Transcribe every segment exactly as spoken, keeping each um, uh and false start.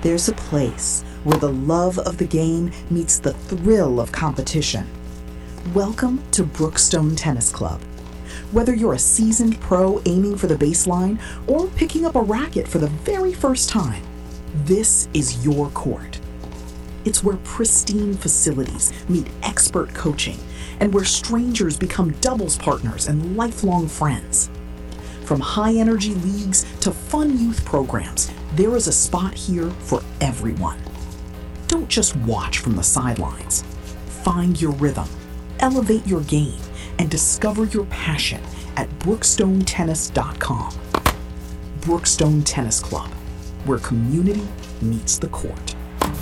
There's a place where the love of the game meets the thrill of competition. Welcome to Brookstone Tennis Club. Whether you're a seasoned pro aiming for the baseline or picking up a racket for the very first time, this is your court. It's where pristine facilities meet expert coaching and where strangers become doubles partners and lifelong friends. From high-energy leagues to fun youth programs, there is a spot here for everyone. Don't just watch from the sidelines. Find your rhythm, elevate your game, and discover your passion at brookstone tennis dot com. Brookstone Tennis Club, where community meets the court.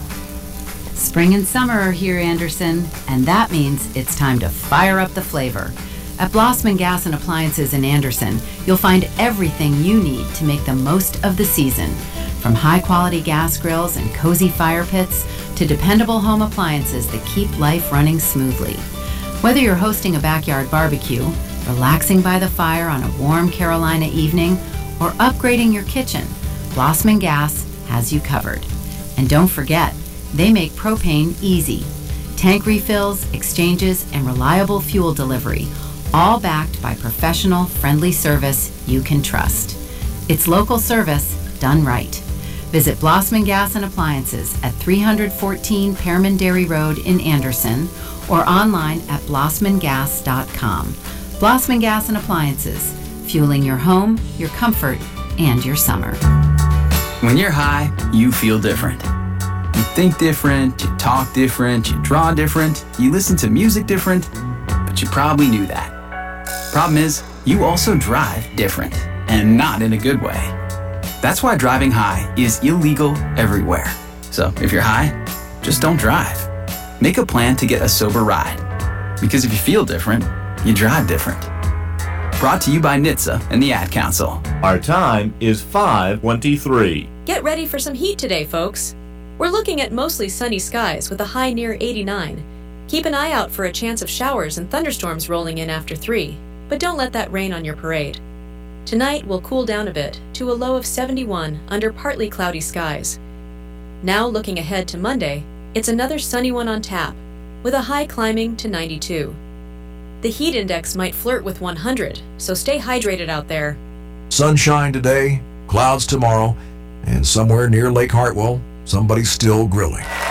Spring and summer are here, Anderson, and that means it's time to fire up the flavor. At Blossman Gas and Appliances in Anderson, you'll find everything you need to make the most of the season, from high-quality gas grills and cozy fire pits to dependable home appliances that keep life running smoothly. Whether you're hosting a backyard barbecue, relaxing by the fire on a warm Carolina evening, or upgrading your kitchen, Blossman Gas has you covered. And don't forget, they make propane easy. Tank refills, exchanges, and reliable fuel delivery, all backed by professional, friendly service you can trust. It's local service done right. Visit Blossman Gas and Appliances at three fourteen Pearman Dairy Road in Anderson or online at blossman gas dot com. Blossman Gas and Appliances, fueling your home, your comfort, and your summer. When you're high, you feel different. You think different, you talk different, you draw different, you listen to music different, but you probably knew that. Problem is, you also drive different, and not in a good way. That's why driving high is illegal everywhere. So if you're high, just don't drive. Make a plan to get a sober ride. Because if you feel different, you drive different. Brought to you by N H T S A and the Ad Council. Our time is five twenty-three. Get ready for some heat today, folks. We're looking at mostly sunny skies with a high near eighty-nine. Keep an eye out for a chance of showers and thunderstorms rolling in after three, but don't let that rain on your parade. Tonight will cool down a bit to a low of seventy-one under partly cloudy skies. Now looking ahead to Monday, it's another sunny one on tap, with a high climbing to ninety-two. The heat index might flirt with one hundred, so stay hydrated out there. Sunshine today, clouds tomorrow, and somewhere near Lake Hartwell, somebody's still grilling.